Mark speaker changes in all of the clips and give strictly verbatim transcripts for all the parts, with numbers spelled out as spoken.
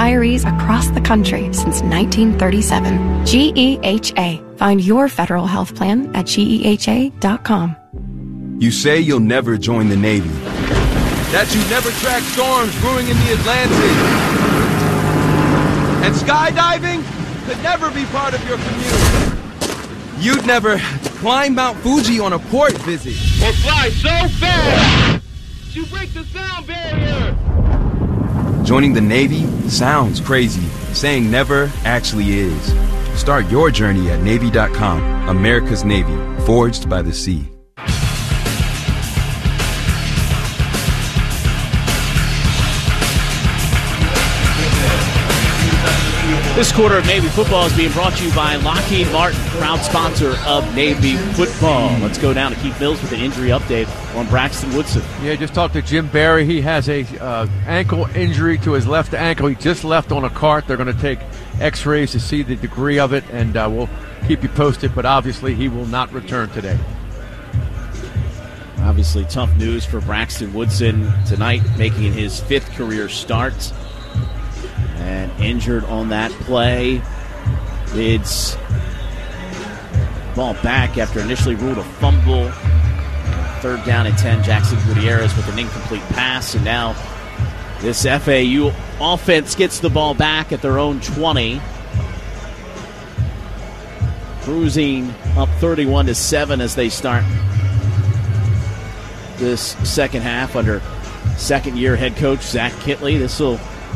Speaker 1: retirees across the country since nineteen thirty-seven. G E H A. Find your federal health plan at G E H A dot com.
Speaker 2: You say you'll never join the Navy. That you never track storms brewing in the Atlantic. And skydiving could never be part of your commute. You'd never climb Mount Fuji on a port visit.
Speaker 3: Or fly so fast you break the sound barrier.
Speaker 2: Joining the Navy sounds crazy. Saying never actually is. Start your journey at Navy dot com. America's Navy, forged by the sea.
Speaker 4: This quarter of Navy football is being brought to you by Lockheed Martin, proud sponsor of Navy football. Let's go down to Keith Mills with an injury update on Braxton Woodson.
Speaker 5: Yeah, just talked to Jim Barry. He has a uh, ankle injury to his left ankle. He just left on a cart. They're going to take x-rays to see the degree of it, and uh, we'll keep you posted. But obviously, he will not return today.
Speaker 4: Obviously, tough news for Braxton Woodson tonight, making his fifth career start. And injured on that play. It's ball back after initially ruled a fumble. Third down and ten, Jackson Gutierrez with an incomplete pass. And now this F A U offense gets the ball back at their own twenty. Cruising up thirty-one to seven as they start this second half under second-year head coach Zach Kitley. This will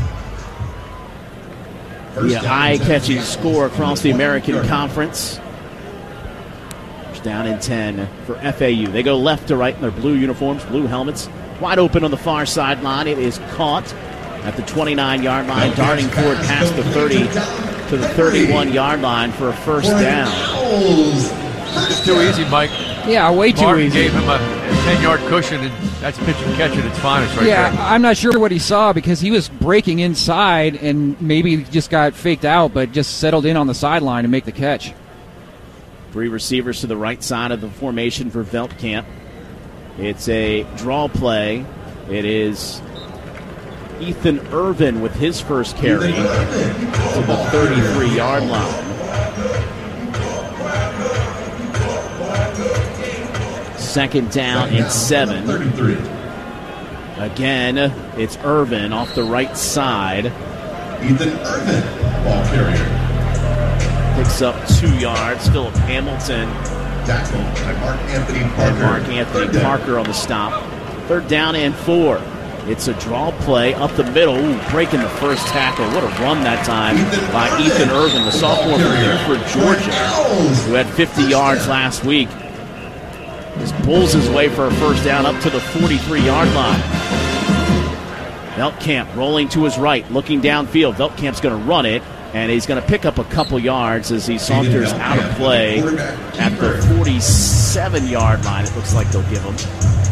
Speaker 4: be a high-catching score across the American Conference. First down and ten for F A U. They go left to right in their blue uniforms, blue helmets. Wide open on the far sideline. It is caught at the twenty-nine-yard line, darting forward past the thirty to the thirty-one-yard line for a first down.
Speaker 5: It's too easy, Mike.
Speaker 6: Yeah, way too
Speaker 5: Martin
Speaker 6: easy.
Speaker 5: gave him a ten-yard cushion, and that's pitch and catch at its finest right
Speaker 6: yeah,
Speaker 5: there.
Speaker 6: I'm not sure what he saw because he was breaking inside and maybe just got faked out, but just settled in on the sideline to make the catch.
Speaker 4: Three receivers to the right side of the formation for Veltkamp. It's a draw play. It is Ethan Irvin with his first carry to the thirty-three-yard line. Second down and seven. Again, it's Irvin off the right side.
Speaker 7: Ethan Irvin, ball carrier.
Speaker 4: Picks up two yards. Philip Hamilton.
Speaker 7: Tackle by Mark Anthony Parker.
Speaker 4: And Mark Anthony Parker on the stop. Third down and four. It's a draw play up the middle. Ooh, breaking the first tackle. What a run that time by Ethan Irvin, the sophomore from Georgia, who had fifty yards last week. Just pulls his way for a first down up to the forty-three-yard line. Veltkamp rolling to his right, looking downfield. Veltkamp's going to run it, and he's going to pick up a couple yards as he saunters out of play at the forty-seven-yard line. It looks like they'll give him.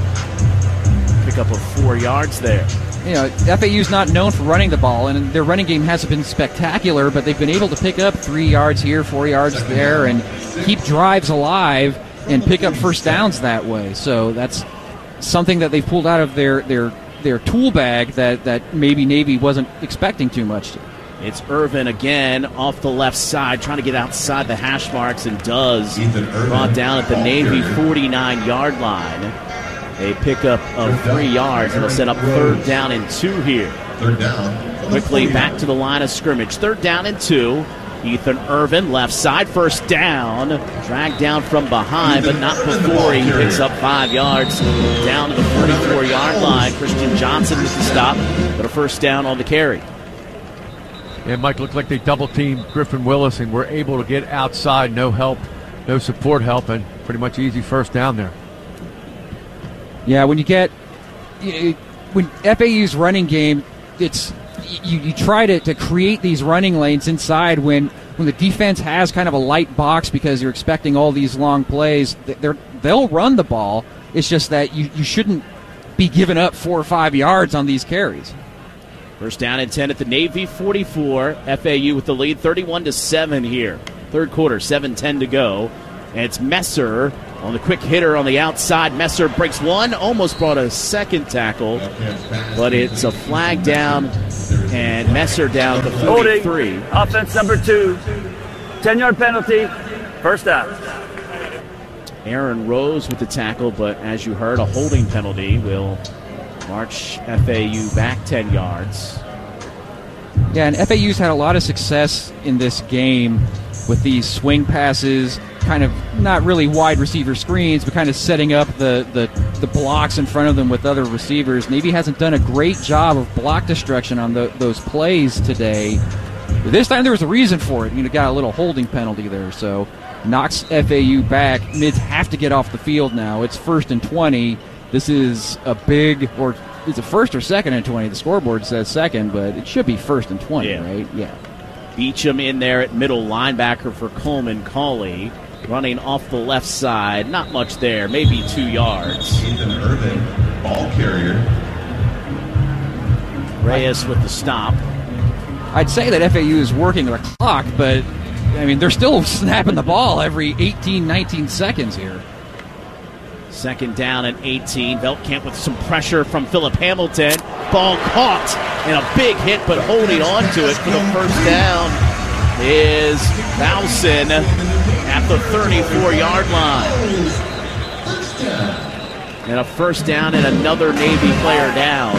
Speaker 4: Pick up of four yards there.
Speaker 6: You know, F A U's not known for running the ball, and their running game hasn't been spectacular, but they've been able to pick up three yards here, four yards there, and keep drives alive and pick up first downs that way. So that's something that they've pulled out of their their, their tool bag that, that maybe Navy wasn't expecting too much.
Speaker 4: It's Irvin again off the left side, trying to get outside the hash marks, and does. Brought down at the Navy forty-nine-yard line. A pickup of three yards. It'll set up third down and two here.
Speaker 7: Third down.
Speaker 4: Quickly back to the line of scrimmage. Third down and two. Ethan Irvin, left side, first down. Dragged down from behind, but not before he picks up five yards down to the forty-four-yard line. Christian Johnson with the stop, but a first down on the carry.
Speaker 5: Yeah, Mike, looked like they double-teamed Griffin Willis and were able to get outside, no help, no support help, and pretty much easy first down there.
Speaker 6: Yeah, when you get when F A U's running game, it's you, you try to, to create these running lanes inside when, when the defense has kind of a light box because you're expecting all these long plays. They're, they'll run the ball. It's just that you, you shouldn't be giving up four or five yards on these carries.
Speaker 4: First down and ten at the Navy forty-four. F A U with the lead, thirty-one to seven here. Third quarter, seven ten to go. And it's Messer On the quick hitter on the outside, Messer breaks one, almost brought a second tackle, but it's a flag down, and Messer down at the thirty-three.
Speaker 8: Holding, offense number two, ten-yard penalty, first down.
Speaker 4: Aaron Rose with the tackle, but as you heard, a holding penalty will march F A U back ten yards.
Speaker 6: Yeah, and F A U's had a lot of success in this game with these swing passes, kind of not really wide receiver screens, but kind of setting up the, the, the blocks in front of them with other receivers. Navy hasn't done a great job of block destruction on the, those plays today. But this time there was a reason for it. You know, got a little holding penalty there, so knocks F A U back. Mids have to get off the field now. It's first and twenty. This is a big, or is it first or second and twenty? The scoreboard says second, but it should be first and twenty,
Speaker 4: yeah.
Speaker 6: right? Yeah.
Speaker 4: Beecham in there at middle linebacker for Coleman Cauley. Running off the left side. Not much there. Maybe two yards.
Speaker 7: Ethan Irvin, ball carrier.
Speaker 4: Reyes with the stop.
Speaker 6: I'd say that F A U is working the clock, but, I mean, they're still snapping the ball every eighteen, nineteen seconds here.
Speaker 4: Second down and eighteen. Veltkamp with some pressure from Philip Hamilton. Ball caught and a big hit, but holding on to it for the first down is Valson at the thirty-four-yard line. And a first down and another Navy player down.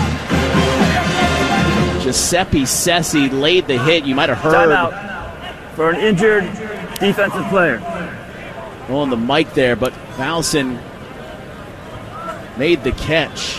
Speaker 4: Giuseppe Sessi laid the hit. You might have heard.
Speaker 8: Timeout for an injured defensive player.
Speaker 4: On the mic there, but Valson made the catch.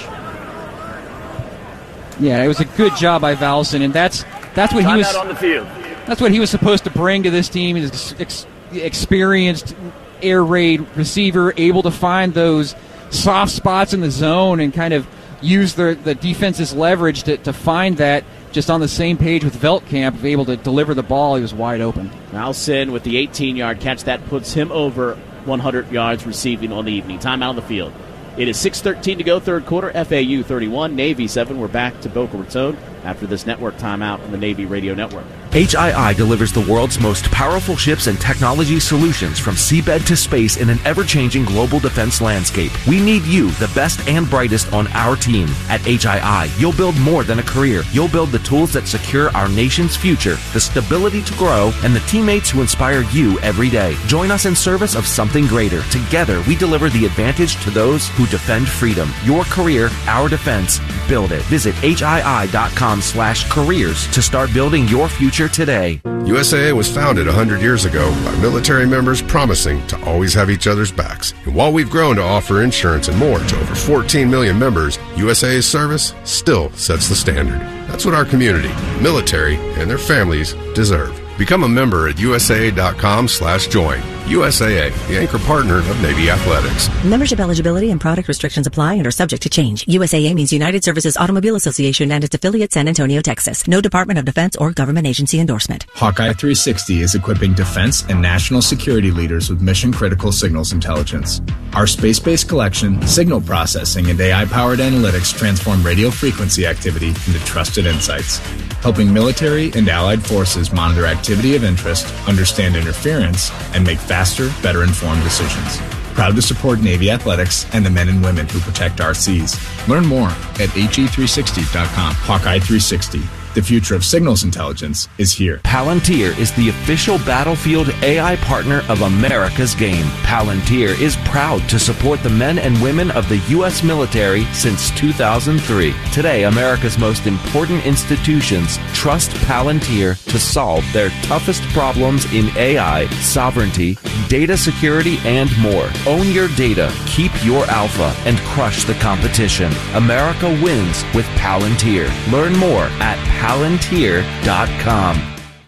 Speaker 6: Yeah, it was a good job by Valson, and that's that's what
Speaker 8: Timeout
Speaker 6: he was
Speaker 8: on the field.
Speaker 6: That's what he was supposed to bring to this team. He's ex- experienced air raid receiver, able to find those soft spots in the zone and kind of use the the defense's leverage to, to find that. Just on the same page with Veltkamp, able to deliver the ball. He was wide open.
Speaker 4: Valson with the eighteen-yard catch. That puts him over one hundred yards receiving on the evening. Timeout on the field. It is six thirteen to go, third quarter. F A U thirty-one, Navy seven. We're back to Boca Raton after this network timeout on the Navy Radio Network.
Speaker 9: H I I delivers the world's most powerful ships and technology solutions from seabed to space in an ever-changing global defense landscape. We need you, the best and brightest, on our team. At H I I, you'll build more than a career. You'll build the tools that secure our nation's future, the stability to grow, and the teammates who inspire you every day. Join us in service of something greater. Together, we deliver the advantage to those who defend freedom. Your career, our defense. Build it. Visit H I I dot com slash careers to start building your future today.
Speaker 10: U S A A was founded one hundred years ago by military members promising to always have each other's backs. And while we've grown to offer insurance and more to over fourteen million members, U S A A's service still sets the standard. That's what our community, military, and their families deserve. Become a member at U S A A dot com slash join. U S A A, the anchor partner of Navy Athletics.
Speaker 11: Membership eligibility and product restrictions apply and are subject to change. U S A A means United Services Automobile Association and its affiliate San Antonio, Texas. No Department of Defense or government agency endorsement.
Speaker 12: Hawkeye three sixty is equipping defense and national security leaders with mission-critical signals intelligence. Our space-based collection, signal processing, and A I-powered analytics transform radio frequency activity into trusted insights, helping military and allied forces monitor activity of interest, understand interference, and make faster, better informed decisions. Proud to support Navy Athletics and the men and women who protect our seas. Learn more at H E three sixty dot com. Hawkeye three sixty. The future of signals intelligence is here.
Speaker 9: Palantir is the official battlefield A I partner of America's game. Palantir is proud to support the men and women of the U S military since two thousand three. Today, America's most important institutions trust Palantir to solve their toughest problems in A I, sovereignty, data security, and more. Own your data, keep your alpha, and crush the competition. America wins with Palantir. Learn more at palantir dot com.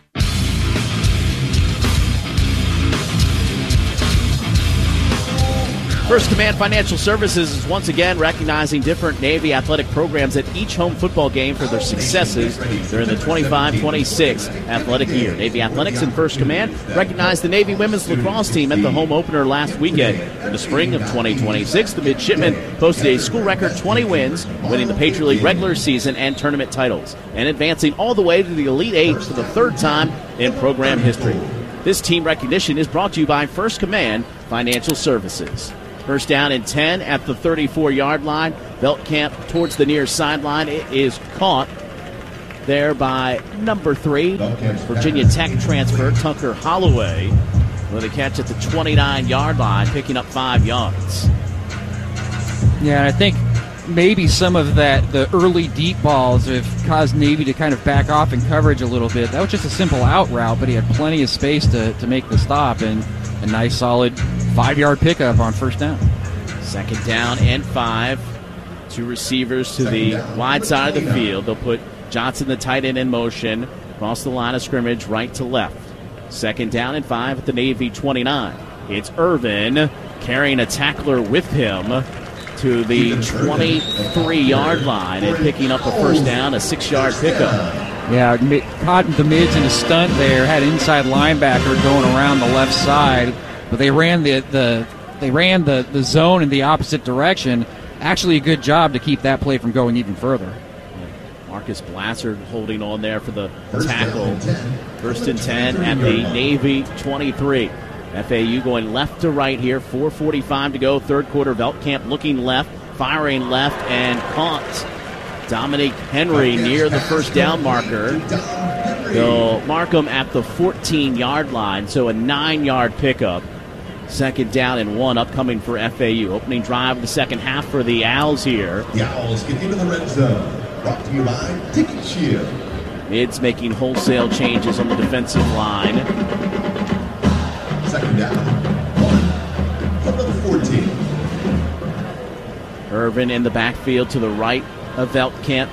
Speaker 4: First Command Financial Services is once again recognizing different Navy athletic programs at each home football game for their successes during the twenty-five twenty-six athletic year. Navy Athletics and First Command recognized the Navy women's lacrosse team at the home opener last weekend. In the spring of twenty twenty-six, the midshipmen posted a school record twenty wins, winning the Patriot League regular season and tournament titles, and advancing all the way to the Elite Eight for the third time in program history. This team recognition is brought to you by First Command Financial Services. First down and ten at the thirty-four-yard line. Veltkamp towards the near sideline. It is caught there by number three, Virginia Tech transfer Tucker Holloway, with a catch at the twenty-nine-yard line, picking up five yards.
Speaker 6: Yeah, and I think maybe some of that, the early deep balls have caused Navy to kind of back off in coverage a little bit. That was just a simple out route, but he had plenty of space to, to make the stop, and a nice solid five-yard pickup on first down.
Speaker 4: Second down and five. Two receivers to the wide side of the field. They'll put Johnson, the tight end, in motion across the line of scrimmage, right to left. Second down and five at the Navy twenty-nine. It's Irvin carrying a tackler with him to the twenty-three-yard line and picking up a first down, a six-yard pickup.
Speaker 6: Yeah, caught the mids in a stunt there, had inside linebacker going around the left side, but they ran the, the they ran the, the zone in the opposite direction. Actually a good job to keep that play from going even further.
Speaker 4: Marcus Blassard holding on there for the tackle. First and ten at the Navy twenty-three. F A U going left to right here. four forty-five to go. Third quarter. Veltkamp looking left, firing left, and caught Dominic Henry near the first down marker. They'll mark him at the fourteen-yard line, so a nine-yard pickup. Second down and one upcoming for F A U. Opening drive of the second half for the Owls here.
Speaker 7: The Owls get into the red zone. Brought to you by Ticket Shield.
Speaker 4: Mids making wholesale changes on the defensive line.
Speaker 7: Second down. One. From number fourteen.
Speaker 4: Irvin in the backfield to the right of Veltkamp.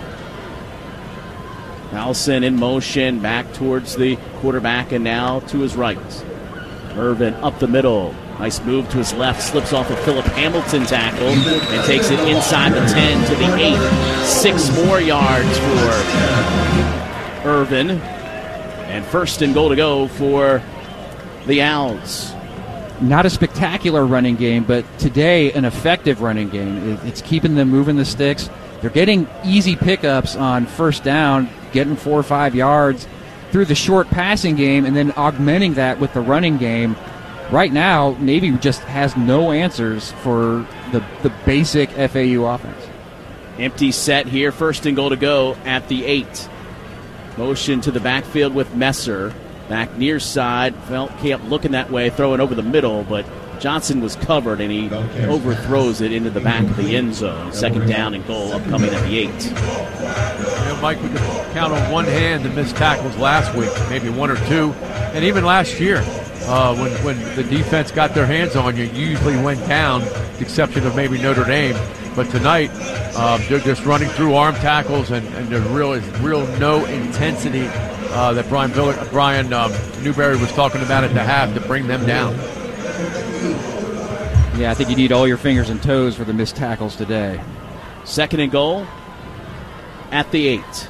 Speaker 4: Allison in motion back towards the quarterback and now to his right. Irvin up the middle. Nice move to his left. Slips off a Philip Hamilton tackle and takes it inside the ten to the eight. Six more yards for Irvin. And first and goal to go for the Owls.
Speaker 6: Not a spectacular running game, but today an effective running game. It's keeping them moving the sticks. They're getting easy pickups on first down, getting four or five yards through the short passing game, and then augmenting that with the running game. Right now, Navy just has no answers for the, the basic F A U offense.
Speaker 4: Empty set here, first and goal to go at the eight. Motion to the backfield with Messer. Back near side, Veltkamp looking that way, throwing over the middle, but Johnson was covered, and he overthrows it into the back of the end zone. Second down and goal upcoming at the eight.
Speaker 5: You know, Mike, we could count on one hand the missed tackles last week, maybe one or two, and even last year. Uh, when, when the defense got their hands on you, you usually went down, with the exception of maybe Notre Dame. But tonight, um, they're just running through arm tackles, and, and there's real, real no intensity uh, that Brian, Viller, Brian um, Newberry was talking about at the half to bring them down.
Speaker 6: Yeah, I think you need all your fingers and toes for the missed tackles today.
Speaker 4: Second and goal at the eight.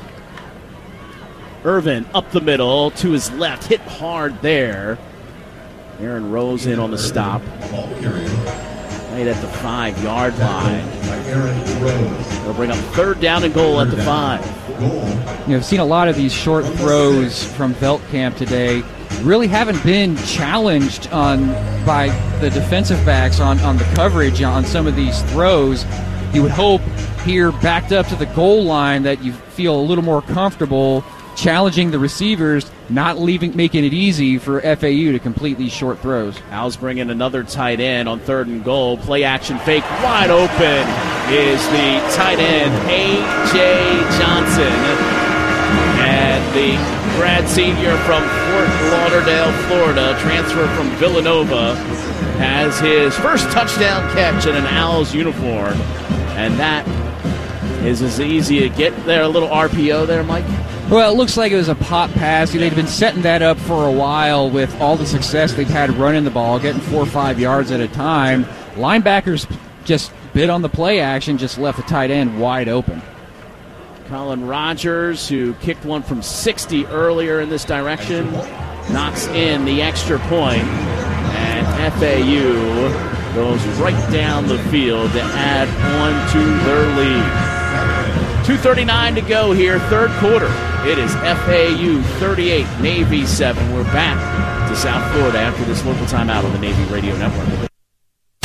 Speaker 4: Irvin up the middle to his left, hit hard there. Aaron Rose in on the stop. Right at the five-yard line. They'll bring up third down and goal at the five.
Speaker 6: You know, I've seen a lot of these short throws from Veltkamp today. Really haven't been challenged on by the defensive backs on, on the coverage on some of these throws. You would hope here, backed up to the goal line, that you feel a little more comfortable challenging the receivers, not leaving, making it easy for F A U to complete these short throws.
Speaker 4: Owls bring in another tight end on third and goal. Play action fake. Wide open is the tight end, A J Johnson. And the grad senior from Fort Lauderdale, Florida, transfer from Villanova, has his first touchdown catch in an Owls uniform. And that is as easy to get there. A little R P O there, Mike?
Speaker 6: Well, it looks like it was a pop pass. They'd been setting that up for a while with all the success they've had running the ball, getting four or five yards at a time. Linebackers just bit on the play action, just left the tight end wide open.
Speaker 4: Colin Rogers, who kicked one from sixty earlier in this direction, knocks in the extra point, and F A U goes right down the field to add on to their lead. two thirty-nine to go here, third quarter. It is F A U thirty-eight, Navy seven. We're back to South Florida after this local timeout on the Navy Radio Network.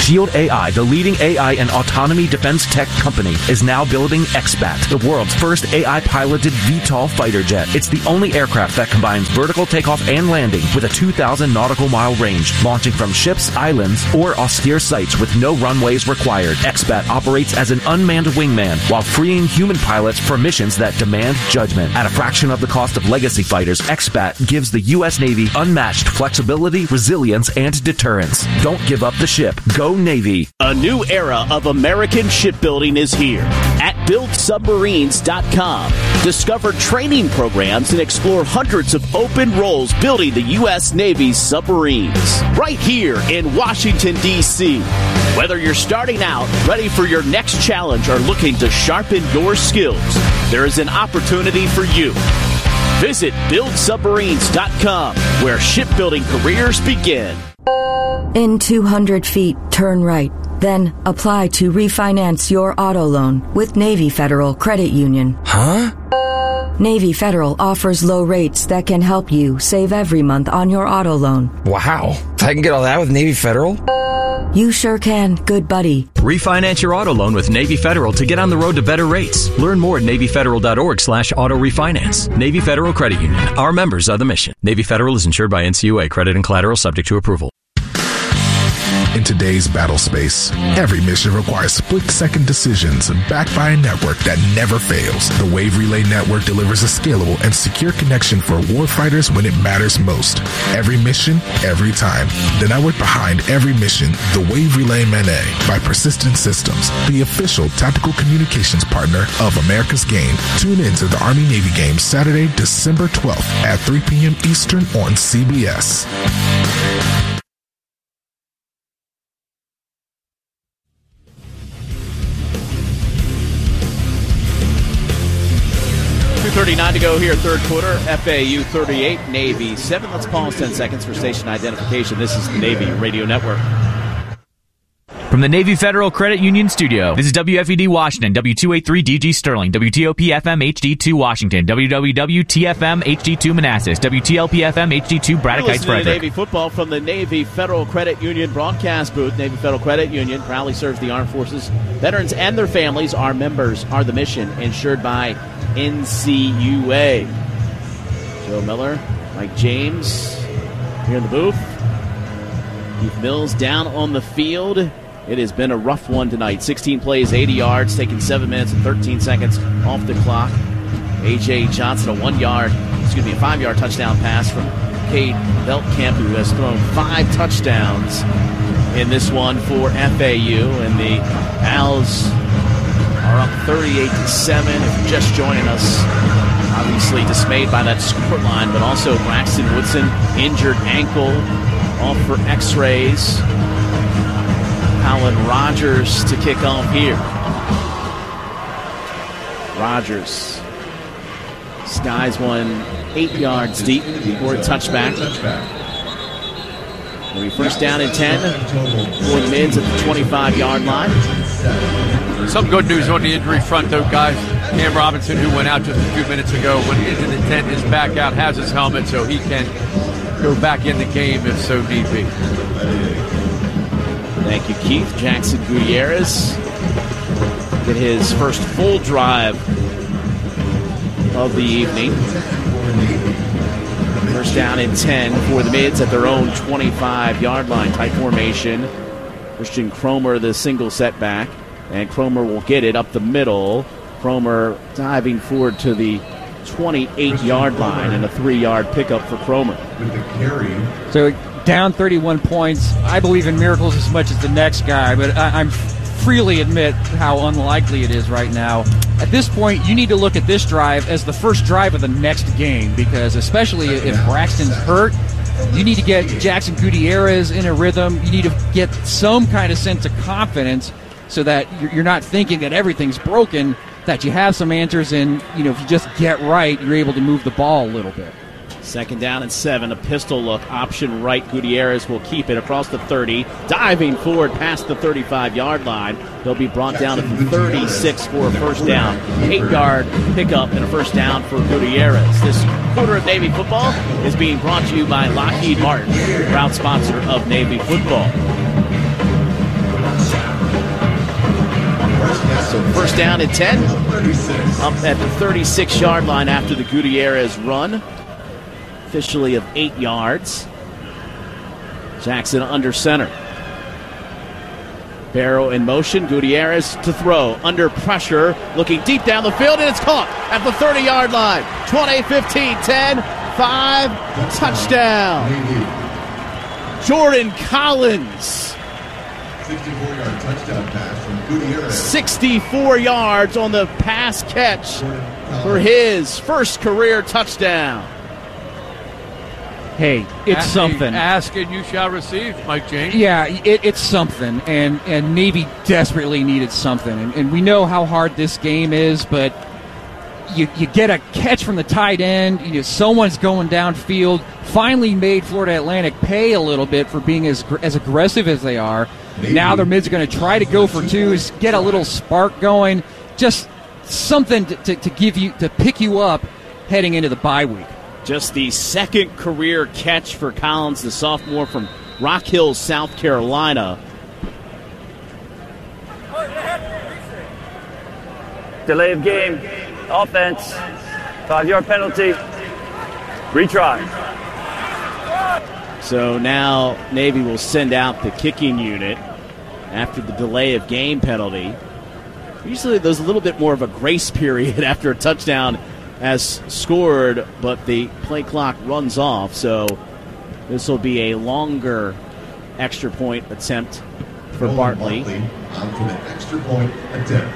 Speaker 9: Shield A I, the leading A I and autonomy defense tech company, is now building X BAT, the world's first A I-piloted V TOL fighter jet. It's the only aircraft that combines vertical takeoff and landing with a two thousand nautical mile range, launching from ships, islands, or austere sites with no runways required. X BAT operates as an unmanned wingman while freeing human pilots for missions that demand judgment. At a fraction of the cost of legacy fighters, X BAT gives the U S Navy unmatched flexibility, resilience, and deterrence. Don't give up the ship. Go Navy.
Speaker 4: A new era of American shipbuilding is here at build submarines dot com. Discover training programs and explore hundreds of open roles building the U S Navy's submarines. Right here in Washington, D C Whether you're starting out, ready for your next challenge, or looking to sharpen your skills, there is an opportunity for you. Visit build submarines dot com, where shipbuilding careers begin.
Speaker 13: In two hundred feet, turn right. Then apply to refinance your auto loan with Navy Federal Credit Union.
Speaker 14: Huh?
Speaker 13: Navy Federal offers low rates that can help you save every month on your auto loan.
Speaker 14: Wow. I can get all that with Navy Federal?
Speaker 13: You sure can, good buddy.
Speaker 15: Refinance your auto loan with Navy Federal to get on the road to better rates. Learn more at navy federal dot org slash auto refinance. Navy Federal Credit Union. Our members are the mission. Navy Federal is insured by N C U A. Credit and collateral subject to approval.
Speaker 16: In today's battle space, every mission requires split-second decisions backed by a network that never fails. The Wave Relay Network delivers a scalable and secure connection for warfighters when it matters most. Every mission, every time. The network behind every mission, the Wave Relay Manet by Persistent Systems, the official tactical communications partner of America's Game. Tune in to the Army-Navy game Saturday, December twelfth at three p.m. Eastern on C B S.
Speaker 4: two thirty-nine to go here, third quarter. F A U thirty-eight, Navy seven. Let's pause ten seconds for station identification. This is the Navy Radio Network.
Speaker 17: From the Navy Federal Credit Union Studio, this is W F E D Washington, W two eighty-three D G Sterling, W T O P F M H D two Washington, W W W T F M H D two Manassas, W T L P F M H D two Braddock Heights, Frederick.
Speaker 4: Navy football from the Navy Federal Credit Union broadcast booth. Navy Federal Credit Union proudly serves the armed forces. Veterans and their families. Our members are the mission, insured by N C U A. Joe Miller, Mike James here in the booth. Keith Mills down on the field. It has been a rough one tonight. sixteen plays, eighty yards, taking seven minutes and thirteen seconds off the clock. A J Johnson, a one-yard, excuse me, a five-yard touchdown pass from Cade Veltkamp, who has thrown five touchdowns in this one for F A U. And the Owls are up thirty-eight to seven. If you're just joining us, obviously dismayed by that score line, but also Braxton Woodson, injured ankle, off for x-rays. Colin Rogers to kick off here. Rogers skies one eight yards deep for a touchback. It'll be first down and ten for the Mids at the twenty-five-yard line.
Speaker 5: Some good news on the injury front, though, guys. Cam Robinson, who went out just a few minutes ago, went into the tent, is back out, has his helmet, so he can go back in the game if so need be.
Speaker 4: Thank you, Keith. Jackson Gutierrez get his first full drive of the evening. First down and ten for the Mids at their own twenty-five-yard line. Tight formation. Christian Cromer, the single setback. And Cromer will get it up the middle. Cromer diving forward to the twenty-eight-yard line, and a three-yard pickup for Cromer.
Speaker 6: So down thirty-one points. I believe in miracles as much as the next guy, but I, I'm freely admit how unlikely it is right now. At this point, you need to look at this drive as the first drive of the next game, because especially if Braxton's hurt, you need to get Jackson Gutierrez in a rhythm. You need to get some kind of sense of confidence so that you're not thinking that everything's broken, that you have some answers, and you know if you just get right, you're able to move the ball a little bit.
Speaker 4: Second down and seven, a pistol look, option right. Gutierrez will keep it across the thirty, diving forward past the thirty-five-yard line. They'll be brought down at the thirty-six for a first down. Eight-yard pickup and a first down for Gutierrez. This quarter of Navy football is being brought to you by Lockheed Martin, proud sponsor of Navy football. So first down and ten, up at the thirty-six-yard line after the Gutierrez run, officially of eight yards. Jackson under center. Barrow in motion, Gutierrez to throw, under pressure, looking deep down the field, and it's caught at the thirty-yard line. twenty, fifteen, ten, five, touchdown. Jordan Collins.
Speaker 7: sixty-four-yard touchdown pass from Gutierrez.
Speaker 4: sixty-four yards on the pass catch for his first career touchdown.
Speaker 6: Hey, it's
Speaker 5: Ask-
Speaker 6: something.
Speaker 5: Ask and you shall receive, Mike James.
Speaker 6: Yeah, it, it's something, and, and Navy desperately needed something. And, and we know how hard this game is, but you you get a catch from the tight end, you know, someone's going downfield, finally made Florida Atlantic pay a little bit for being as as aggressive as they are. Maybe. Now their mids are going to try to go for twos, get a little spark going, just something to, to, to give you, to pick you up heading into the bye week.
Speaker 4: Just the second career catch for Collins, the sophomore from Rock Hill, South Carolina.
Speaker 8: Delay of game, offense, five-yard penalty, retry.
Speaker 4: So now Navy will send out the kicking unit after the delay of game penalty. Usually there's a little bit more of a grace period after a touchdown has scored, but the play clock runs off, so this will be a longer extra point attempt for
Speaker 7: Nolan
Speaker 4: Bartley.
Speaker 7: Bartley on for the extra point attempt.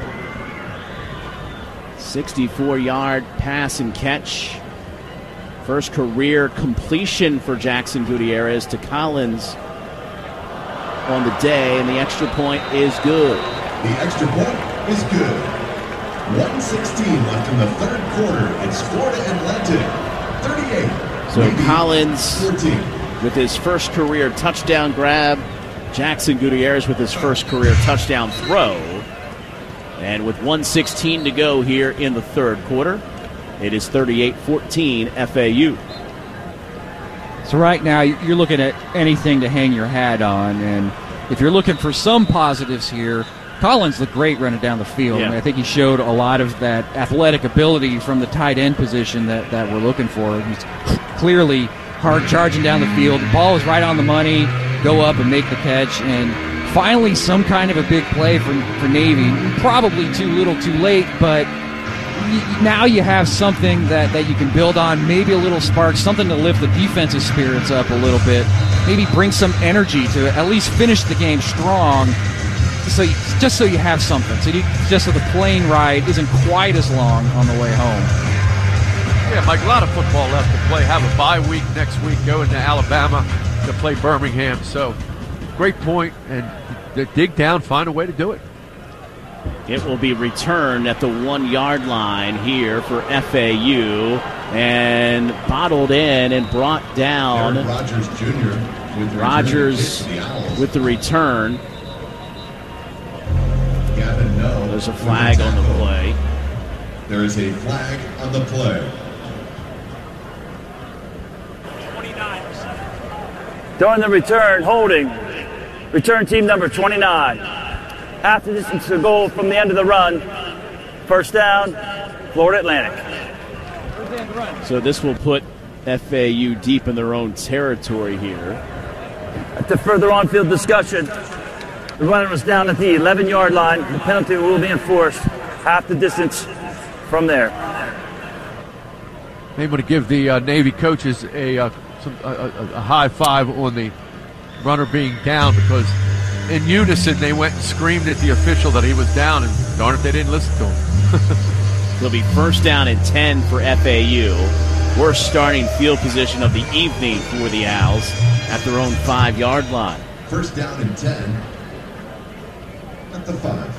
Speaker 4: sixty-four-yard pass and catch. First career completion for Jackson Gutierrez to Collins on the day, and the extra point is good.
Speaker 7: The extra point is good. one sixteen left in the third quarter. It's Florida Atlantic thirty-eight.
Speaker 4: So
Speaker 7: Navy
Speaker 4: Collins
Speaker 7: fourteen.
Speaker 4: with his first career touchdown grab. Jackson Gutierrez with his first career touchdown throw. And with one sixteen to go here in the third quarter, it is thirty-eight fourteen F A U.
Speaker 6: So right now you're looking at anything to hang your hat on, and if you're looking for some positives here, Collins looked great running down the field.
Speaker 4: Yeah.
Speaker 6: I, mean, I think he showed a lot of that athletic ability from the tight end position that, that we're looking for. He's clearly hard charging down the field. The ball was right on the money, go up and make the catch, and finally some kind of a big play for, for Navy. Probably too little too late, but y- now you have something that, that you can build on, maybe a little spark, something to lift the defensive spirits up a little bit, maybe bring some energy to at least finish the game strong. So you, just so you have something, so you, just so the plane ride isn't quite as long on the way home.
Speaker 5: Yeah, Mike, a lot of football left to play. Have a bye week next week, going to Alabama to play Birmingham. So, great point, and d- dig down, find a way to do it.
Speaker 4: It will be returned at the one-yard line here for F A U, and bottled in and brought down.
Speaker 7: Aaron Rodgers Junior with
Speaker 4: Rodgers
Speaker 7: the
Speaker 4: with the return.
Speaker 7: Gavin No.
Speaker 4: There's a flag on the play.
Speaker 7: There is a flag on the play.
Speaker 8: During the return, holding. Return team number twenty-nine. Half the distance to goal from the end of the run. First down, Florida Atlantic.
Speaker 4: So this will put F A U deep in their own territory here.
Speaker 8: After further on-field discussion, the runner was down at the eleven-yard line. The penalty will be enforced half the distance from there.
Speaker 5: Able to give the uh, Navy coaches a, uh, some, a, a, a high five on the runner being down, because in unison they went and screamed at the official that he was down, and darn it, they didn't listen to him.
Speaker 4: It'll be first down and ten for F A U. Worst starting field position of the evening for the Owls at their own five-yard line.
Speaker 7: First down and ten at the five.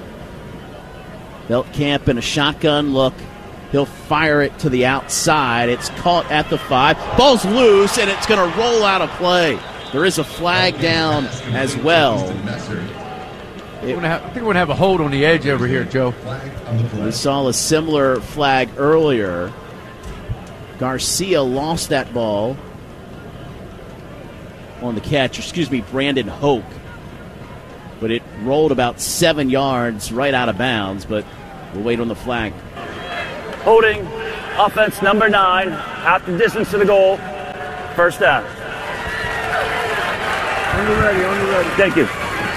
Speaker 4: Beltkamp in a shotgun look. He'll fire it to the outside. It's caught at the five. Ball's loose, and it's going to roll out of play. There is a flag down as well.
Speaker 5: It, I think we're going to have a hold on the edge over here, Joe.
Speaker 4: We saw a similar flag earlier. Garcia lost that ball on the catch. Excuse me, Brandon Hoke. but it rolled about seven yards right out of bounds, but we'll wait on the flag.
Speaker 8: Holding, offense number nine, half the distance to the goal, first down.
Speaker 3: On the ready, on the ready.
Speaker 8: Thank you.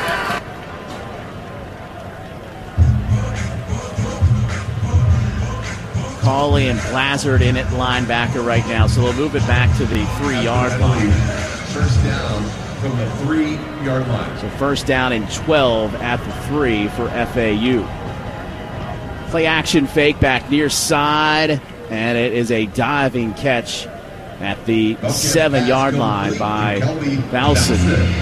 Speaker 4: Cawley and Lazard in at linebacker right now, so they'll move it back to the three-yard line.
Speaker 7: First down from the three-yard line.
Speaker 4: So first down and twelve at the three for F A U. Play action fake back near side, and it is a diving catch at the seven-yard line by Valson.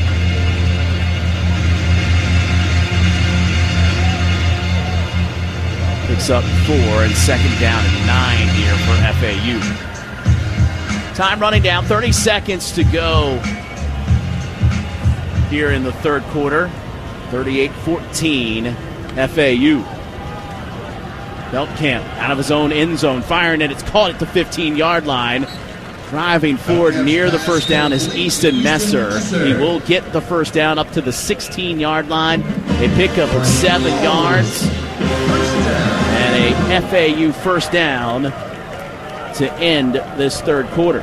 Speaker 4: Picks up four and second down and nine here for F A U. Time running down, thirty seconds to go here in the third quarter. thirty-eight fourteen F A U. Beltkamp out of his own end zone, firing it. It's caught at the fifteen-yard line. Driving forward near the first down is Easton Messer. He will get the first down up to the sixteen-yard line. A pickup of seven yards. And a F A U first down to end this third quarter.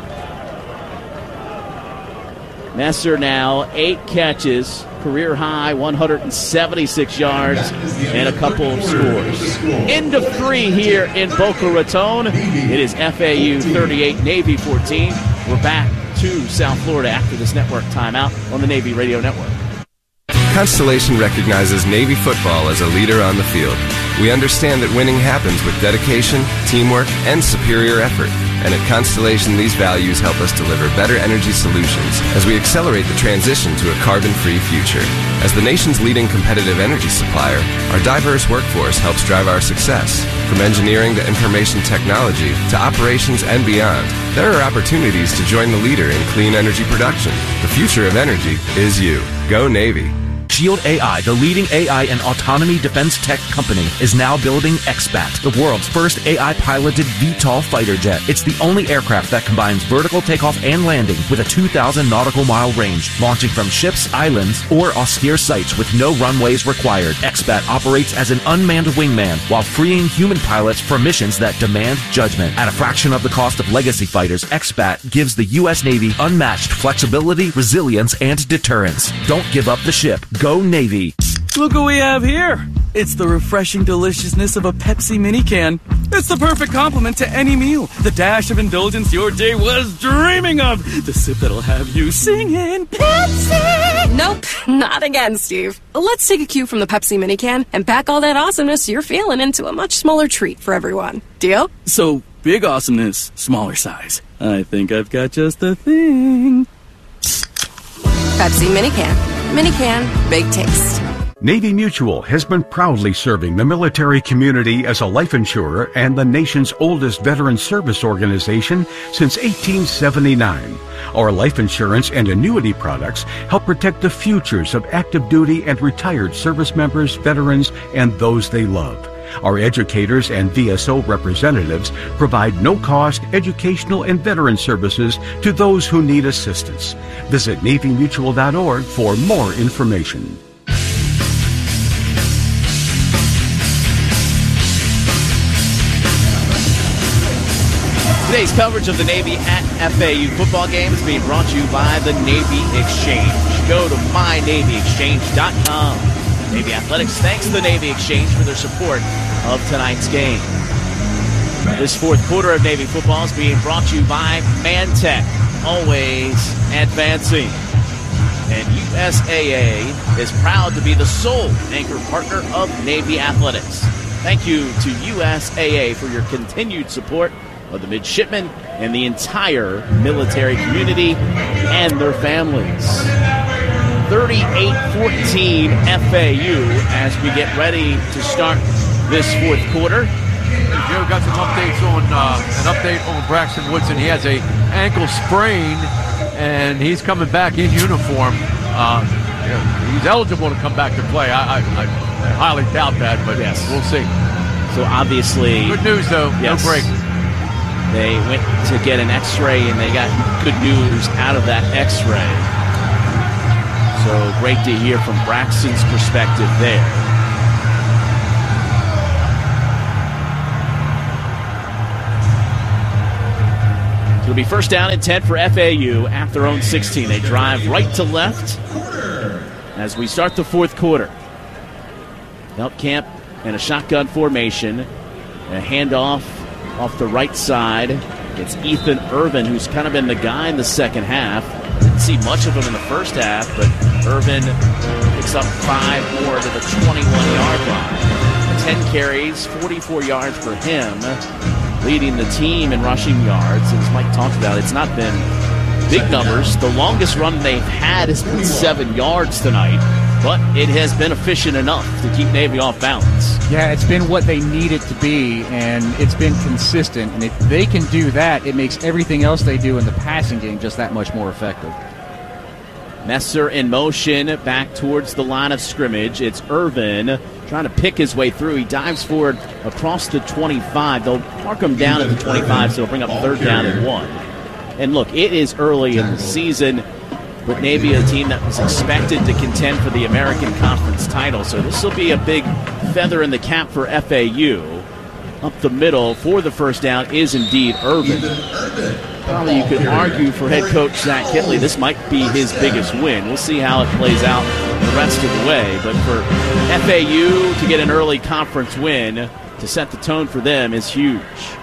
Speaker 4: Messer now eight catches, career high, one hundred seventy-six yards, and a couple of scores. End of three here in Boca Raton. It is F A U thirty-eight, Navy fourteen. We're back to South Florida after this network timeout on the Navy Radio Network.
Speaker 18: Constellation recognizes Navy football as a leader on the field. We understand that winning happens with dedication, teamwork, and superior effort. And at Constellation, these values help us deliver better energy solutions as we accelerate the transition to a carbon-free future. As the nation's leading competitive energy supplier, our diverse workforce helps drive our success. From engineering to information technology to operations and beyond, there are opportunities to join the leader in clean energy production. The future of energy is you. Go Navy.
Speaker 9: Shield A I, the leading A I and autonomy defense tech company, is now building X BAT, the world's first A I-piloted V TOL fighter jet. It's the only aircraft that combines vertical takeoff and landing with a two thousand nautical mile range, launching from ships, islands, or austere sites with no runways required. X BAT operates as an unmanned wingman while freeing human pilots for missions that demand judgment. At a fraction of the cost of legacy fighters, X BAT gives the U S Navy unmatched flexibility, resilience, and deterrence. Don't give up the ship. Go Navy.
Speaker 19: Look what we have here. It's the refreshing deliciousness of a Pepsi mini can. It's the perfect complement to any meal. The dash of indulgence your day was dreaming of. The sip that'll have you singing Pepsi.
Speaker 20: Nope, not again, Steve. Let's take a cue from the Pepsi mini can and pack all that awesomeness you're feeling into a much smaller treat for everyone. Deal?
Speaker 19: So, big awesomeness, smaller size. I think I've got just the thing.
Speaker 20: Pepsi mini can. Mini can, big taste.
Speaker 21: Navy Mutual has been proudly serving the military community as a life insurer and the nation's oldest veteran service organization since eighteen seventy-nine. Our life insurance and annuity products help protect the futures of active duty and retired service members, veterans, and those they love. Our educators and V S O representatives provide no-cost educational and veteran services to those who need assistance. Visit Navy Mutual dot org for more information.
Speaker 4: Today's coverage of the Navy at F A U football game is being brought to you by the Navy Exchange. Go to my navy exchange dot com. Navy Athletics thanks the Navy Exchange for their support of tonight's game. This fourth quarter of Navy football is being brought to you by Mantech, always advancing. And U S A A is proud to be the sole anchor partner of Navy Athletics. Thank you to U S A A for your continued support of the midshipmen and the entire military community and their families. thirty-eight fourteen F A U as we get ready to start this fourth quarter.
Speaker 5: Joe got some updates on uh, an update on Braxton Woodson. He has a ankle sprain, and he's coming back in uniform. Uh, yeah, he's eligible to come back to play. I, I, I, I highly doubt that, but yes, we'll see.
Speaker 4: So obviously,
Speaker 5: good news though.
Speaker 4: Yes.
Speaker 5: No break.
Speaker 4: They went to get an X-ray, and they got good news out of that X-ray. So great to hear from Braxton's perspective there. It'll be first down and ten for F A U at their own sixteen. They drive right to left as we start the fourth quarter. Veltkamp in a shotgun formation. A handoff off the right side. It's Ethan Irvin, who's kind of been the guy in the second half. Didn't see much of him in the first half, but Irvin picks up five more to the twenty-one-yard line. ten carries, forty-four yards for him, leading the team in rushing yards. As Mike talked about, it's not been big numbers. The longest run they've had has been seven yards tonight, but it has been efficient enough to keep Navy off balance.
Speaker 6: Yeah, it's been what they need it to be, and it's been consistent. And if they can do that, it makes everything else they do in the passing game just that much more effective.
Speaker 4: Messer in motion back towards the line of scrimmage. It's Irvin trying to pick his way through. He dives forward across the twenty-five. They'll mark him down at the twenty-five, so it'll bring up third down and one. And look, it is early in the season, but Navy, a team that was expected to contend for the American Conference title. So this will be a big feather in the cap for F A U. Up the middle for the first down is indeed Irvin. Probably you could argue for head coach Zach Kittley, this might be his biggest win. We'll see how it plays out the rest of the way. But for F A U to get an early conference win to set the tone for them is huge.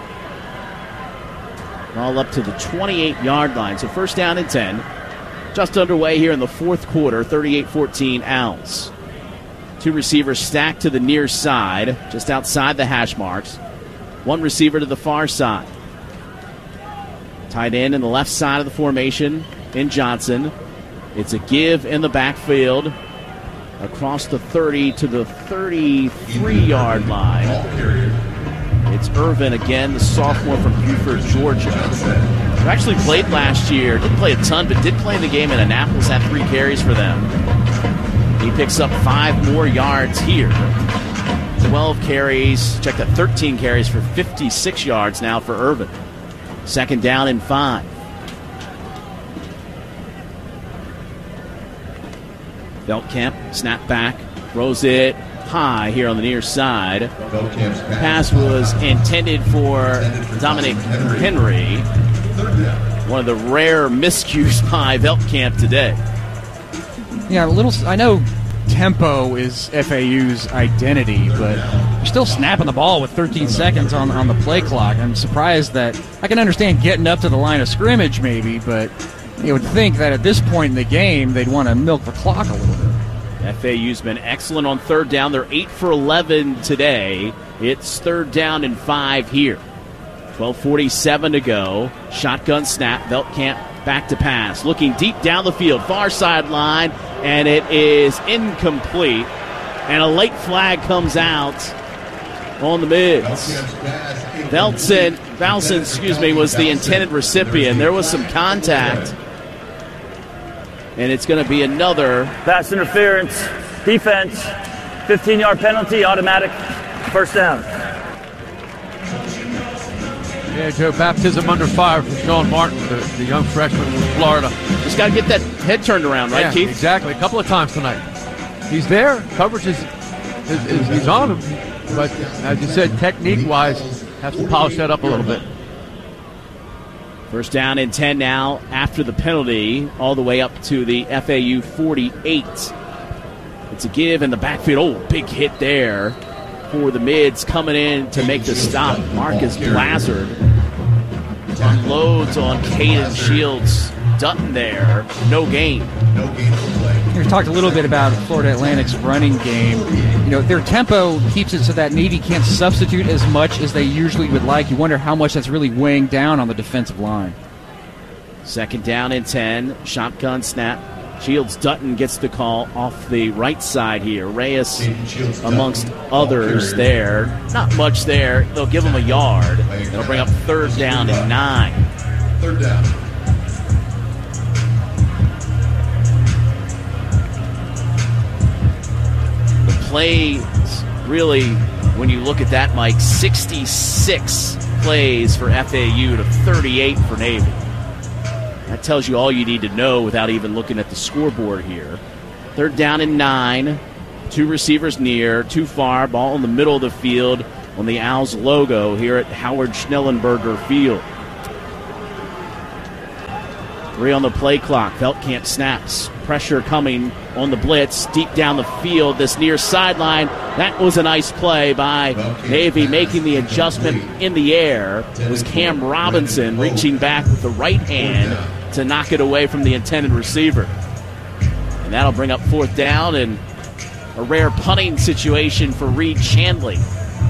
Speaker 4: All up to the twenty-eight-yard line. So first down and ten. Just underway here in the fourth quarter, thirty-eight fourteen Owls. Two receivers stacked to the near side, just outside the hash marks. One receiver to the far side. Tight end in the left side of the formation in Johnson. It's a give in the backfield across the thirty to the thirty-three-yard line. It's Irvin again, the sophomore from Buford, Georgia. Who actually played last year. Didn't play a ton, but did play in the game in Annapolis. Had three carries for them. He picks up five more yards here. twelve carries. Check that, thirteen carries for fifty-six yards now for Irvin. Second down and five. Veltkamp, snap back, throws it high here on the near side. Pass was intended for Dominic Henry. One of the rare miscues by Veltkamp today.
Speaker 6: Yeah, a little. I know tempo is F A U's identity, but you're still snapping the ball with thirteen seconds on, on the play clock. I'm surprised that I can understand getting up to the line of scrimmage maybe, but you would think that at this point in the game they'd want to milk the clock a little bit.
Speaker 4: F A U's been excellent on third down. They're eight for eleven today. It's third down and five here. twelve forty-seven to go. Shotgun snap. Veltkamp back to pass. Looking deep down the field. Far sideline. And it is incomplete. And a late flag comes out on the mids. Velson, Valson, excuse me, was the intended recipient. There was some contact. And it's going to be another
Speaker 8: pass interference, defense, fifteen-yard penalty, automatic, first down.
Speaker 5: Yeah, Joe, baptism under fire for Sean Martin, the, the young freshman from Florida.
Speaker 4: Just got to get that head turned around, right,
Speaker 5: yeah,
Speaker 4: Keith?
Speaker 5: Exactly. A couple of times tonight. He's there. Coverage is, is, is he's on him. But as you said, technique-wise, has to polish that up a little bit.
Speaker 4: First down and ten now after the penalty, all the way up to the F A U forty-eight. It's a give in the backfield. Oh, big hit there for the mids coming in to make the stop. Marcus Lazard unloads on Caden Shields. Dutton there. No gain.
Speaker 7: No gain on play.
Speaker 6: We talked a little bit about Florida Atlantic's running game. You know, their tempo keeps it so that Navy can't substitute as much as they usually would like. You wonder how much that's really weighing down on the defensive line.
Speaker 4: Second down and ten. Shotgun snap. Shields Dutton gets the call off the right side here. Reyes amongst others there. Not much there. They'll give him a yard. They'll bring up third down and nine.
Speaker 7: Third down.
Speaker 4: Plays, really, when you look at that, Mike, sixty-six plays for F A U to thirty-eight for Navy. That tells you all you need to know without even looking at the scoreboard here. Third down and nine. Two receivers near, too far. Ball in the middle of the field on the Owls logo here at Howard Schnellenberger Field. Three on the play clock. Veldkamp snaps. Pressure coming on the blitz. Deep down the field, this near sideline. That was a nice play by Navy, making the adjustment in the air. It was Cam Robinson reaching back with the right hand to knock it away from the intended receiver. And that'll bring up fourth down and a rare punting situation for Reed Chandley.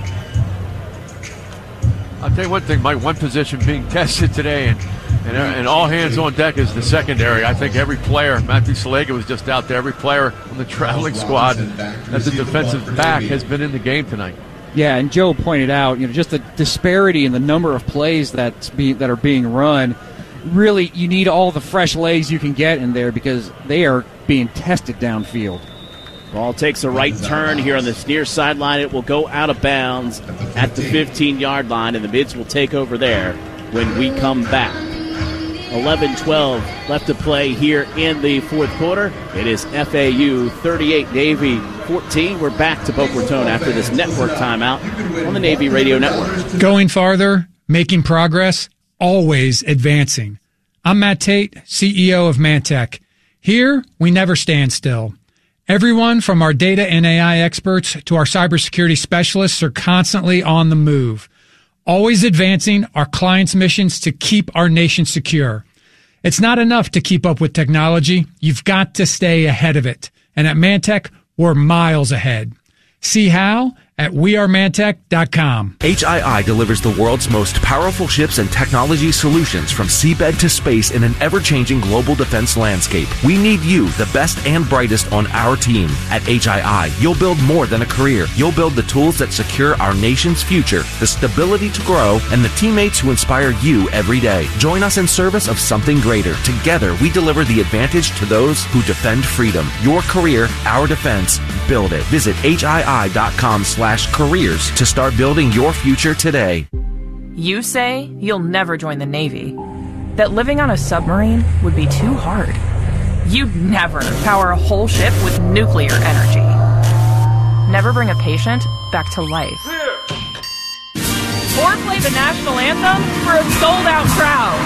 Speaker 5: I'll tell you one thing, Mike, one position being tested today, and, and, and all hands on deck is the secondary. I think every player, Matthew Salega was just out there, every player on the traveling squad as a defensive back has been in the game tonight.
Speaker 6: Yeah, and Joe pointed out, you know, just the disparity in the number of plays that's be, that are being run. Really, you need all the fresh legs you can get in there because they are being tested downfield.
Speaker 4: Ball takes a right turn here on this near sideline. It will go out of bounds at the fifteen-yard line, and the Mids will take over there when we come back. eleven twelve left to play here in the fourth quarter. It is F A U thirty-eight, Navy fourteen. We're back to Boca Raton after this network timeout on the Navy Radio Network.
Speaker 1: Going farther, making progress, always advancing. I'm Matt Tate, C E O of Mantech. Here, we never stand still. Everyone from our data and A I experts to our cybersecurity specialists are constantly on the move, always advancing our clients' missions to keep our nation secure. It's not enough to keep up with technology. You've got to stay ahead of it. And at Mantech, we're miles ahead. See how? At we are mantech dot com.
Speaker 9: H I I delivers the world's most powerful ships and technology solutions from seabed to space in an ever-changing global defense landscape. We need you, the best and brightest, on our team. At H I I, you'll build more than a career. You'll build the tools that secure our nation's future, the stability to grow, and the teammates who inspire you every day. Join us in service of something greater. Together, we deliver the advantage to those who defend freedom. Your career, our defense. Build it. Visit H I I dot com slash careers to start building your future today.
Speaker 22: You say you'll never join the Navy, that living on a submarine would be too hard. You'd never power a whole ship with nuclear energy. Never bring a patient back to life. Or play the national anthem for a sold-out crowd.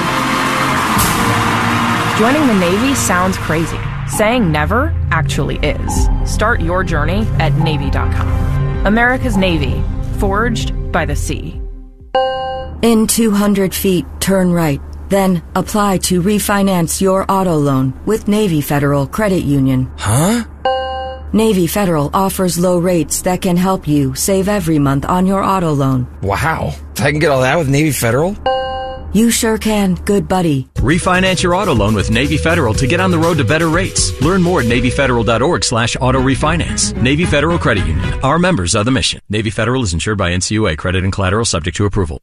Speaker 22: Joining the Navy sounds crazy. Saying never actually is. Start your journey at Navy dot com. America's Navy, forged by the sea.
Speaker 13: In two hundred feet, turn right. Then apply to refinance your auto loan with Navy Federal Credit Union.
Speaker 14: Huh?
Speaker 13: Navy Federal offers low rates that can help you save every month on your auto loan.
Speaker 14: Wow. I can get all that with Navy Federal?
Speaker 13: You sure can, good buddy.
Speaker 15: Refinance your auto loan with Navy Federal to get on the road to better rates. Learn more at Navy Federal dot org slash auto refinance. Navy Federal Credit Union. Our members are the mission. Navy Federal is insured by N C U A. Credit and collateral subject to approval.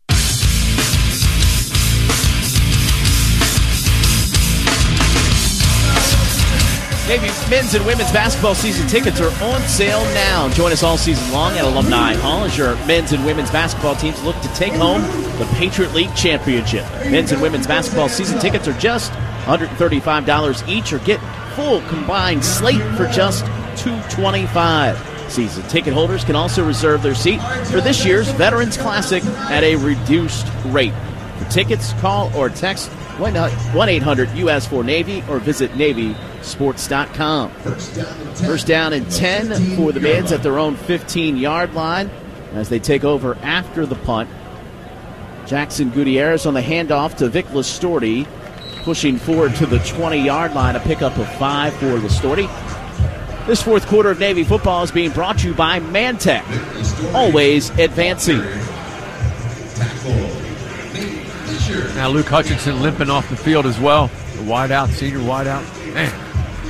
Speaker 4: Navy men's and women's basketball season tickets are on sale now. Join us all season long at Alumni Hall as your men's and women's basketball teams look to take home the Patriot League Championship. Men's and women's basketball season tickets are just one hundred thirty-five dollars each, or get full combined slate for just two hundred twenty-five dollars. Season ticket holders can also reserve their seat for this year's Veterans Classic at a reduced rate. For tickets, call or text one eight hundred U S four Navy or visit Navy Sports dot com. First down and ten for the Mids at their own fifteen-yard line as they take over after the punt. Jackson Gutierrez on the handoff to Vic Listorti, pushing forward to the twenty-yard line, a pickup of five for Listorti. This fourth quarter of Navy football is being brought to you by Mantech, always advancing.
Speaker 5: Now Luke Hutchinson limping off the field as well. The wideout, senior wideout. Man.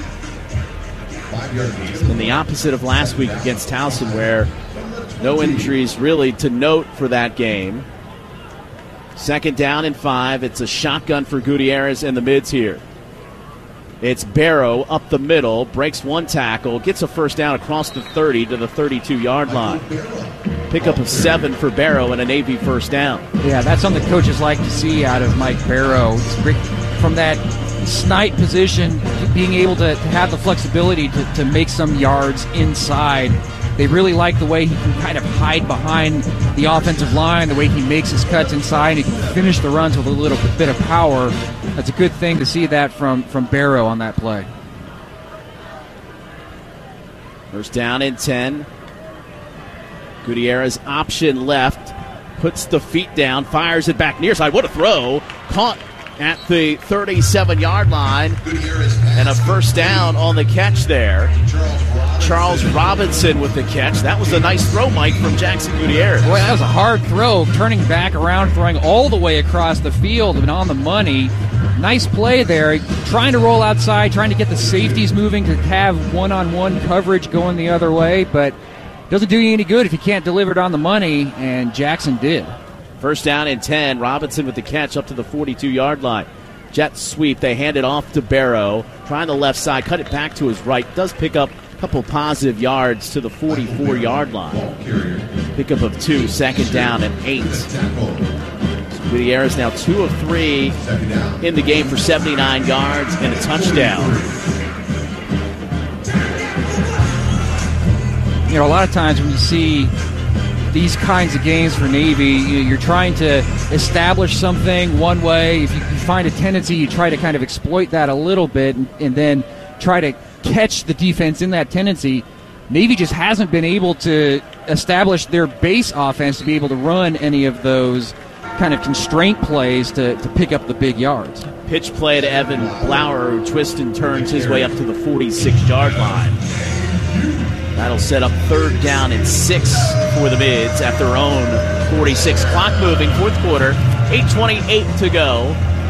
Speaker 4: And the opposite of last week against Towson, where no injuries really to note for that game. Second down and five. It's a shotgun for Gutierrez and the Mids here. It's Barrow up the middle, breaks one tackle, gets a first down across the thirty to the thirty-two-yard line. Pickup of seven for Barrow and a Navy first down.
Speaker 6: Yeah, that's something coaches like to see out of Mike Barrow. From that snipe position, being able to, to have the flexibility to, to make some yards inside. They really like the way he can kind of hide behind the offensive line, the way he makes his cuts inside, and he can finish the runs with a little bit of power. That's a good thing to see that from, from Barrow on that play.
Speaker 4: First down and ten. Gutierrez option left, puts the feet down, fires it back near side. What a throw. Caught at the thirty-seven-yard line, and a first down on the catch there. Charles Robinson with the catch. That was a nice throw, Mike, from Jackson Gutierrez.
Speaker 6: Boy, that was a hard throw, turning back around, throwing all the way across the field and on the money. Nice play there, trying to roll outside, trying to get the safeties moving to have one-on-one coverage going the other way, but doesn't do you any good if you can't deliver it on the money, and Jackson did.
Speaker 4: First down and ten. Robinson with the catch up to the forty-two-yard line. Jet sweep. They hand it off to Barrow. Trying the left side. Cut it back to his right. Does pick up a couple positive yards to the forty-four-yard line. Pickup of two. Second down and eight. Gutierrez now two of three in the game for seventy-nine yards and a touchdown.
Speaker 6: You know, a lot of times when you see these kinds of games for Navy, you know, you're trying to establish something one way. If you find a tendency, you try to kind of exploit that a little bit and, and then try to catch the defense in that tendency. Navy just hasn't been able to establish their base offense to be able to run any of those kind of constraint plays to, to pick up the big yards.
Speaker 4: Pitch play to Evan Blauer, who twists and turns his way up to the forty-six-yard line. That'll set up third down and six for the Mids at their own forty-six. Clock moving, fourth quarter, eight twenty-eight to go.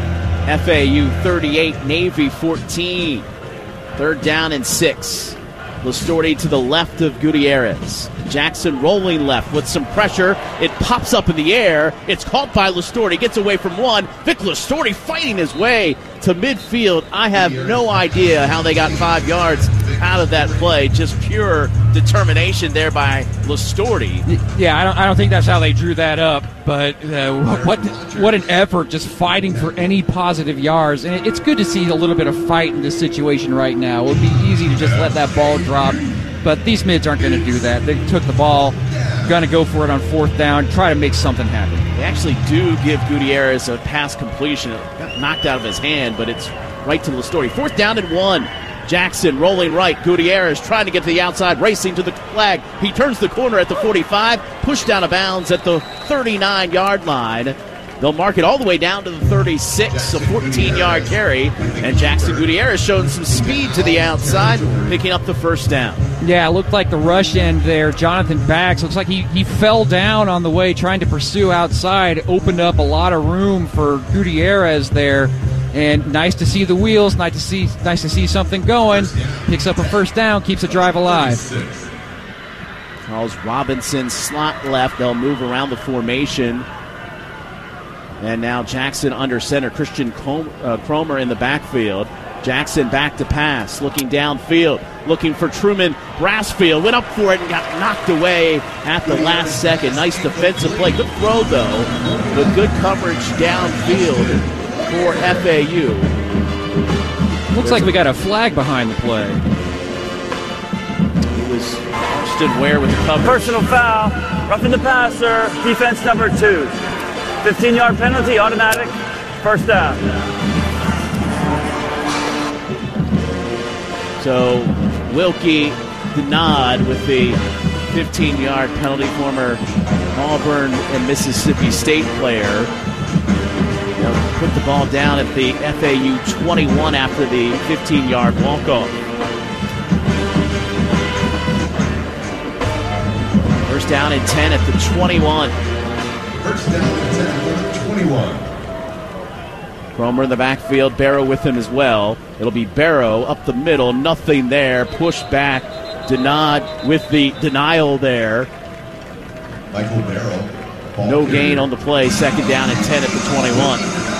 Speaker 4: F A U thirty-eight, Navy fourteen. Third down and six. Lastorti to the left of Gutierrez. Jackson rolling left with some pressure. It pops up in the air. It's caught by Lastorti. Gets away from one. Vic Lastorti fighting his way to midfield. I have no idea how they got five yards out of that play. Just pure determination there by Lastorti.
Speaker 6: Yeah, I don't, I don't think that's how they drew that up. But uh, what what an effort, just fighting for any positive yards. And it's good to see a little bit of fight in this situation right now. It would be easy to just let that ball drop. But these Mids aren't going to do that. They took the ball, going to go for it on fourth down, try to make something happen.
Speaker 4: They actually do give Gutierrez a pass completion. It got knocked out of his hand, but it's right to Lastorti. Fourth down and one. Jackson rolling right. Gutierrez trying to get to the outside, racing to the flag. He turns the corner at the forty-five, pushed out of bounds at the thirty-nine-yard line. They'll mark it all the way down to the thirty-six, a fourteen-yard carry. And Jackson Gutierrez showing some speed to the outside, picking up the first down.
Speaker 6: Yeah, it looked like the rush end there. Jonathan Bax, looks like he, he fell down on the way trying to pursue outside. Opened up a lot of room for Gutierrez there. And nice to see the wheels, nice to see nice to see something going. Picks up a first down, keeps the drive alive.
Speaker 4: Charles Robinson slot left. They'll move around the formation. And now Jackson under center. Christian Cromer in the backfield. Jackson back to pass, looking downfield, looking for Truman Brassfield. Went up for it and got knocked away at the last second. Nice defensive play. Good throw, though, but good coverage downfield for F A U.
Speaker 6: Looks There's like we got a flag behind the play.
Speaker 4: It was Austin Ware with the coverage.
Speaker 8: Personal foul, roughing the passer, defense number two. fifteen-yard penalty, automatic, first down.
Speaker 4: So Wilkie Denard with the fifteen-yard penalty, former Auburn and Mississippi State player. They'll put the ball down at the F A U twenty-one after the fifteen-yard walk-off. First down and ten at the twenty-one.
Speaker 7: First down and ten for the twenty-one.
Speaker 4: Cromer in the backfield, Barrow with him as well. It'll be Barrow up the middle, nothing there, push back. Denard with the denial there.
Speaker 7: Michael Barrow.
Speaker 4: No gain on the play, second down and ten at the twenty-one.